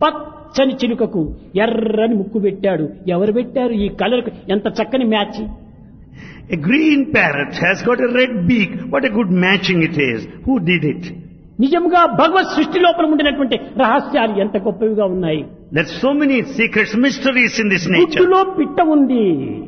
పచ్చని చిలుకకు ఎర్రని ముక్కు పెట్టాడు. ఎవరు పెట్టారు ఈ కలర్? ఎంత చక్కని match! A green parrot has got a red beak. What a good matching it is. Who did it? నిజంగా భగవత్ సృష్టి లోపల ఉండినటువంటి రహస్యాలు ఎంత గొప్పవిగా ఉన్నాయి. There's so many secrets, mysteries in this nature. గుడ్డులో పిట్ట ఉంది.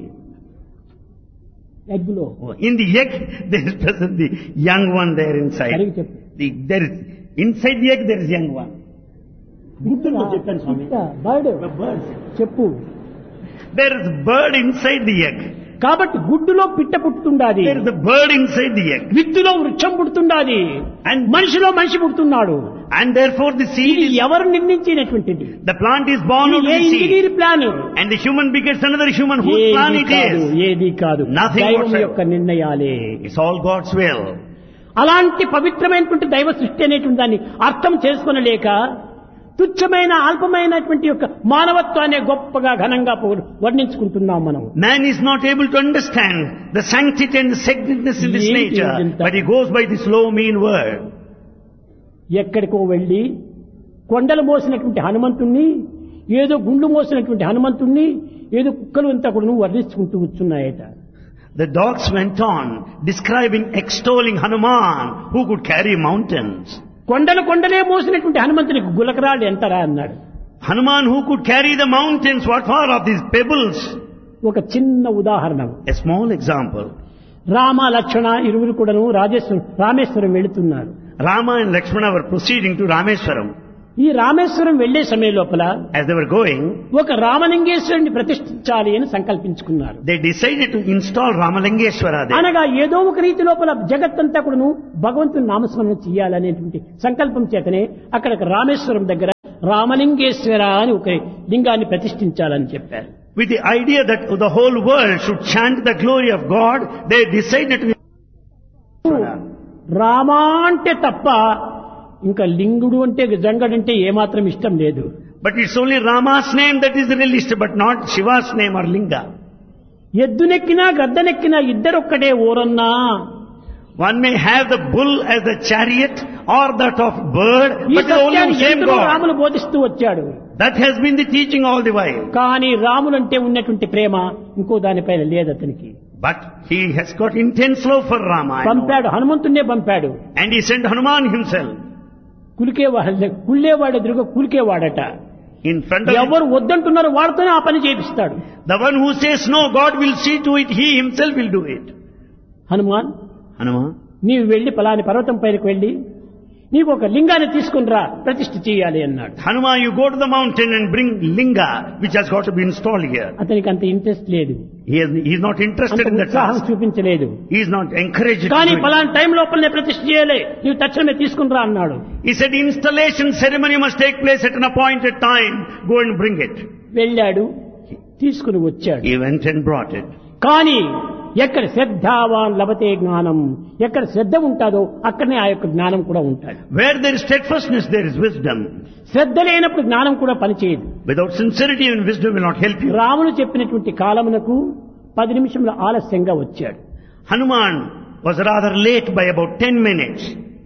ఎగ్గులో In the egg, there is present the young one there inside. సరిగ్గా చెప్పు. There is inside the egg there is young one. గుడ్డులో చెప్పాను స్వామి. Bird Bird. చెప్పు. There is bird inside the egg. కాబట్టి గుడ్డులో పిట్ట పుట్టుతుండాది. There is a bird inside the egg. విత్తులో వృక్షం పుడుతుండాది. And మనిషిలో మనిషి పుడుతున్నాడు. And therefore the seed ఇది is, ఎవరు నిర్ణయించినటువంటిది? the plant is born out of A the seed. Engineer plan? And the human begets another human whose plan it is. ఏది కాదు, Nothing దైవం whatsoever. యొక్క నిర్ణయాలే. It's all God's will. అలాంటి పవిత్రమైనటువంటి దైవ సృష్టి అనేటువంటి దాన్ని అర్థం చేసుకొనలేక తుచ్చమైన అల్పమైనటువంటి యొక్క మానవత్వాన్ని గొప్పగా ఘనంగా వర్ణించుకుంటున్నాం మనం. Man is not able to understand the sanctity and the sacredness in this ఏంటి nature, ఇదంతా? but he goes by this low mean word. ఎక్కడికో వెళ్ళి కొండలు మోసినటువంటి హనుమంతుణ్ణి, ఏదో గుండ్లు మోసినటువంటి హనుమంతుణ్ణి, ఏదో కుక్కలు అంతా కూడా వర్ణించుకుంటూ వచ్చున్నాయట. The dogs went on describing, extolling Hanuman, who could carry mountains. కొండలే మోసినటువంటి హనుమంతునికి గులకరాళ్ళు ఎంతరా అన్నాడు. Hanuman who could carry the mountains, what are of these pebbles? ఒక చిన్న ఉదాహరణ. A small example. Rama Lakshmana ఇరువురు కూడాను రామేశ్వరం వెళుతున్నారు. Rama and Lakshmana were proceeding to Rameswaram. ఈ రామేశ్వరం వెళ్లే సమయం లోపల As they were going, ఒక రామలింగేశ్వరుని ప్రతిష్ఠించాలి అని సంకల్పించుకున్నారు. they decided to install Ramalingeshwara there. అనగా ఏదో ఒక రీతి లోపల జగత్తంతా కూడాను భగవంతుని నామస్మరణ చేయాలనేటువంటి సంకల్పం చేతనే అక్కడ రామేశ్వరం దగ్గర రామలింగేశ్వర అని ఒక లింగాన్ని ప్రతిష్ఠించాలని చెప్పారు. With the idea that the whole world should chant the glory of God, they decided to... Rama అంటే తప్ప ఇంకా లింగుడు అంటే జంగడంటే ఏమాత్రం ఇష్టం లేదు. But it's only Rama's name that is released, but not Shiva's name or Linga. ఎద్దునెక్కినా గద్దనెక్కినా ఇద్దరొక్కడే ఓరన్నా. One may have the bull as the chariot or that of bird, ఈ but the only సత్యాన్ని same ఎందరో God. రాములు బోధిస్తూ వచ్చాడు. That has been the teaching all the while. కానీ రాములంటే ఉన్నటువంటి ప్రేమ ఇంకో దానిపైన లేదు అతనికి. But he has got intense love for Rama. I know. పంపాడు, హనుమంతున్నే పంపాడు. And he sent Hanuman himself. కుళ్ళేవాడు ఎదురుగా కులికేవాడట. In front of him. ఎవరు వద్దంటున్నారో వాడితోనే ఆ పని చేపిస్తాడు. The one who says no, God will see to it, he himself will do it. Hanuman, Hanuman, నీవు వెళ్లి పలాని పర్వతం పైనకు వెళ్లి నీకు ఒక లింగాన్ని తీసుకుని రా, ప్రతిష్ఠ చేయాలి అన్నాడు. Hanuman, you go to the mountain and bring linga, which has got to be installed here. అతనికి అంత ఇంట్రెస్ట్ లేదు, He is not interested in that ఉత్సాహం task. చూపించలేదు. He is not encouraged to కానీ do it. పలాని టైం లోపలనే ప్రతిష్ఠ చేయాలి, నీవు తక్షణమే తీసుకుని రా అన్నాడు. He said installation ceremony must take place at an appointed time. Go and bring it. వెళ్ళాడు, తీసుకుని వచ్చాడు. He went and brought it. కానీ ఎక్కడ శ్రద్ధావాన్ లభతే జ్ఞానం, ఎక్కడ శ్రద్ధ ఉంటాదో అక్కడనే ఆ యొక్క జ్ఞానం కూడా ఉంటాడు. Where there is steadfastness, there is wisdom. శ్రద్ధ లేనప్పుడు జ్ఞానం కూడా పనిచేయదు. Without sincerity, and wisdom will not help you. రాముడు చెప్పినటువంటి కాలమునకు 10 నిమిషముల ఆలస్యంగా వచ్చాడు. Hanuman was rather late by about 10 minutes.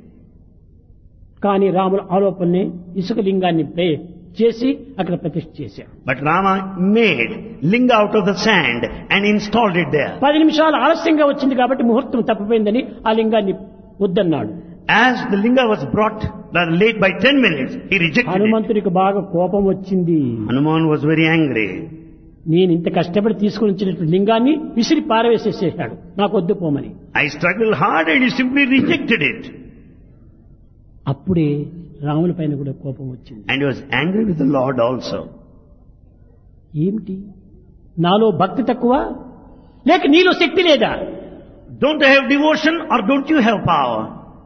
కానీ రాముడు ఆలోపనే ఇసుక లింగాన్ని చేసి అక్కడ ప్రతిష్ఠ చేశాడు. But Rama made linga out of the sand and installed it there. 10 నిమిషాలు ఆలస్యంగా వచ్చింది కాబట్టి ముహూర్తం తప్పిపోయిందని ఆ లింగాన్ని వద్దన్నాడు. As the linga was brought late by 10 minutes, he rejected it. హనుమంతుడికి బాగా కోపం వచ్చింది. Hanuman was very angry. నేను ఇంత కష్టపడి తీసుకుని వచ్చినటువంటి లింగాన్ని విసిరి పారవేసేసాడు, నాకు వద్దు పోమని. I struggled hard and he simply rejected it. అప్పుడే రాముని పైన కూడా కోపం వచ్చింది. And he was angry with the Lord also. ఏమిటి, నాలో భక్తి తక్కువ లేక నీలో శక్తి లేదా? Don't I have devotion or don't you have power?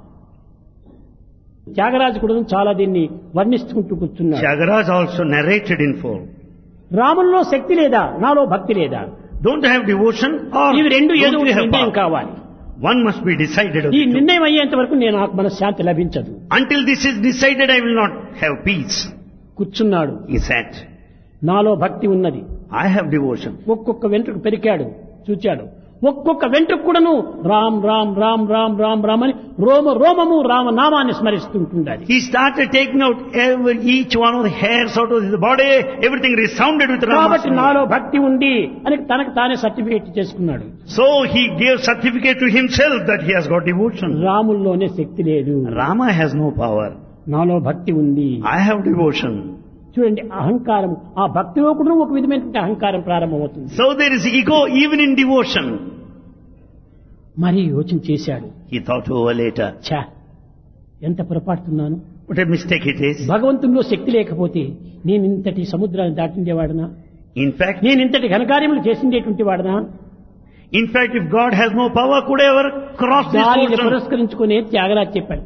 Tyagaraju కూడా చాలా దీన్ని వర్ణిస్తుకుంటూ కూర్చున్నాడు. Tyagaraja also narrated in full. రాముల్లో శక్తి లేదా, నాలో భక్తి లేదా? Don't I have devotion or ఇవి రెండు ఏదో don't you have నిర్ణయం power? కావాలి. One must be decided. ఈ నిర్ణయం అయ్యేంత వరకు నేను నాకు మనశ్శాంతి లభించదు. Until this is decided, I will not have peace. కూర్చున్నాడు. He said, నాలో భక్తి ఉన్నది. I have devotion. ఒక్కొక్క వెంట్రుకు పెరికాడు, చూచాడు. ఒక్కొక్క వెంట్రుకు కూడాను రామ్ రామ్ రామ్ రామ్ రామ్ రామ్ అని రోమము రామనామాన్ని స్మరిస్తుంటుండాలి. He started taking out each one of the hairs out of his body. Everything resounded with కాబట్టి Rama. నాలో భక్తి ఉంది అని తనకు తానే సర్టిఫికేట్ చేసుకున్నాడు. So he gave certificate to himself that he has got devotion. రాముల్లోనే శక్తి లేదు, Rama has no power. నాలో భక్తి ఉంది. I have devotion. చూడండి, అహంకారం ఆ భక్తిలో కూడా ఒక విధమైనటువంటి అహంకారం ప్రారంభమవుతుంది. So there is ego even in devotion. మరి యోచన చేశాడు, He thought over later. ఛా ఎంత పొరపాటుతున్నాను, What a mistake it is. భగవంతునిలో శక్తి లేకపోతే నేను ఇంతటి సముద్రాన్ని దాటిండేవాడనా, In fact, నేను ఇంతటి ఘనకార్యములు చేసిండేటువంటి వాడనా, if God has no power, could I ever cross this దానిని ocean? పురస్కరించుకునే త్యాగరాజ్ చెప్పాడు.